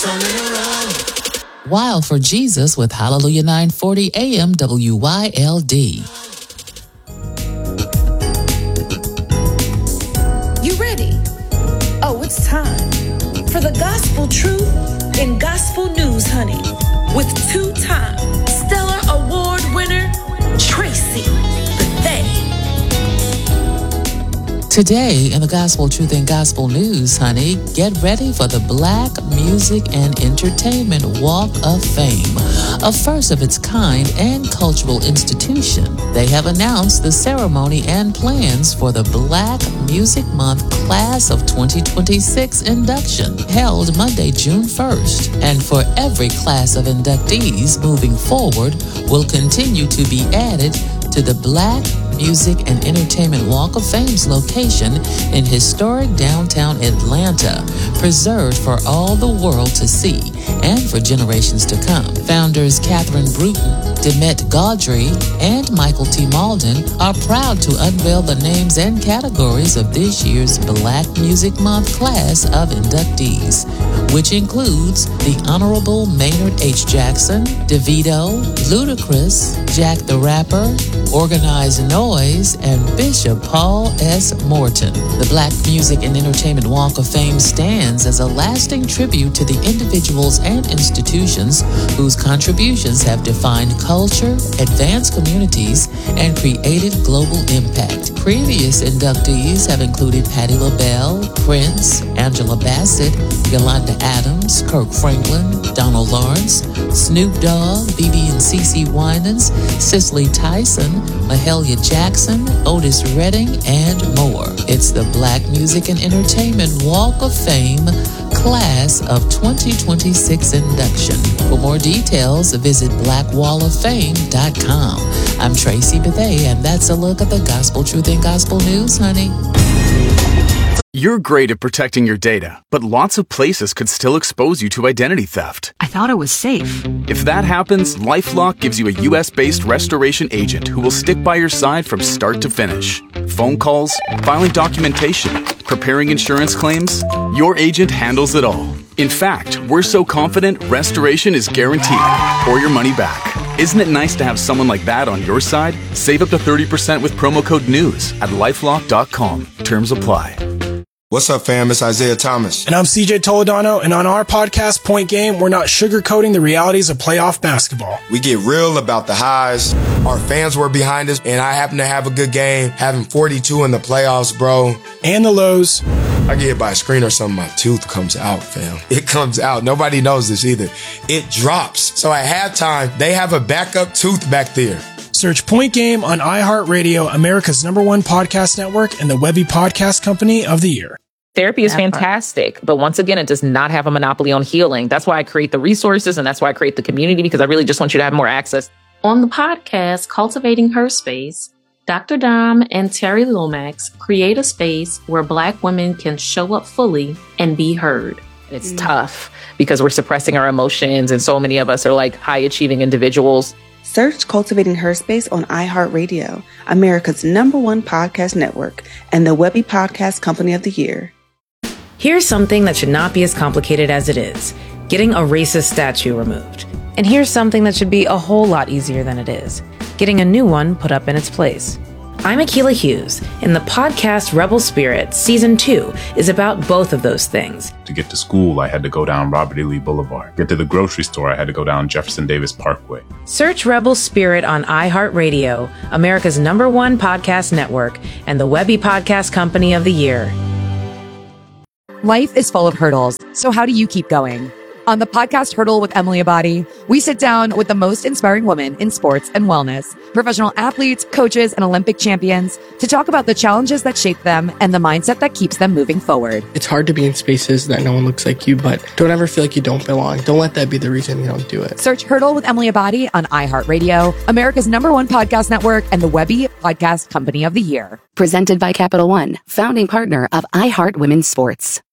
Wild for Jesus with Hallelujah 940 AM WYLD. You ready? Oh, it's time for the gospel truth and gospel news, honey, with two-time Stellar Award winner Tracy Bethea. Today in the Gospel Truth and Gospel News, honey, get ready for the Black Music and Entertainment Walk of Fame, a first of its kind and cultural institution. They have announced the ceremony and plans for the Black Music Month Class of 2026 induction, held Monday, June 1st. And for every class of inductees moving forward will continue to be added to the Black Music and Entertainment Walk of Fame's location in historic downtown Atlanta, preserved for all the world to see and for generations to come. Founders Catherine Bruton, Demet Gaudry, and Michael T. Malden are proud to unveil the names and categories of this year's Black Music Month class of inductees, which includes the Honorable Maynard H. Jackson, DeVito, Ludacris, Jack the Rapper, Organized Noise, and Bishop Paul S. Morton. The Black Music and Entertainment Walk of Fame stands as a lasting tribute to the individuals and institutions whose contributions have defined culture, advanced communities, and created global impact. Previous inductees have included Patti LaBelle, Prince, Angela Bassett, Yolanda Adams, Kirk Franklin, Donald Lawrence, Snoop Dogg, BB and CeCe Winans, Cicely Tyson, Mahalia Jackson, Otis Redding, and more. It's the Black Music and Entertainment Walk of Fame Class of 2026 induction. For more details, visit blackwalloffame.com. I'm Tracy Bethea, and that's a look at the Gospel Truth and Gospel News, honey. You're great at protecting your data, but lots of places could still expose you to identity theft. I thought it was safe. If that happens, LifeLock gives you a US-based restoration agent who will stick by your side from start to finish. Phone calls, filing documentation, preparing insurance claims, your agent handles it all. In fact, we're so confident restoration is guaranteed or your money back. Isn't it nice to have someone like that on your side? Save up to 30% with promo code NEWS at lifelock.com. Terms apply. What's up, fam? It's Isaiah Thomas. And I'm CJ Toledano, and on our podcast, Point Game, we're not sugarcoating the realities of playoff basketball. We get real about the highs. Our fans were behind us, and I happen to have a good game, having 42 in the playoffs, bro. And the lows. I get hit by a screen or something, my tooth comes out, fam. It comes out. Nobody knows this either. It drops. So at halftime, they have a backup tooth back there. Search Point Game on iHeartRadio, America's #1 podcast network, and the Webby Podcast Company of the Year. Therapy is fantastic, but once again, it does not have a monopoly on healing. That's why I create the resources, and that's why I create the community, because I really just want you to have more access. On the podcast, Cultivating Her Space, Dr. Dom and Terry Lomax create a space where Black women can show up fully and be heard. It's tough because we're suppressing our emotions, and so many of us are like high-achieving individuals. Search Cultivating Her Space on iHeartRadio, America's #1 podcast network, and the Webby Podcast Company of the Year. Here's something that should not be as complicated as it is: getting a racist statue removed. And here's something that should be a whole lot easier than it is: getting a new one put up in its place. I'm Akilah Hughes, and the podcast Rebel Spirit Season 2 is about both of those things. To get to school, I had to go down Robert E. Lee Boulevard. Get to the grocery store, I had to go down Jefferson Davis Parkway. Search Rebel Spirit on iHeartRadio, America's #1 podcast network, and the Webby Podcast Company of the Year. Life is full of hurdles, so how do you keep going? On the podcast Hurdle with Emily Abadi, we sit down with the most inspiring women in sports and wellness, professional athletes, coaches, and Olympic champions to talk about the challenges that shape them and the mindset that keeps them moving forward. It's hard to be in spaces that no one looks like you, but don't ever feel like you don't belong. Don't let that be the reason you don't do it. Search Hurdle with Emily Abadi on iHeartRadio, America's #1 podcast network, and the Webby Podcast Company of the Year. Presented by Capital One, founding partner of iHeart Women's Sports.